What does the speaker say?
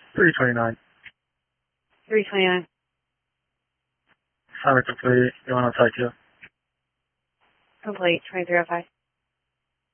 329. 329. Assignment complete. You want to type 2? Complete. 2305.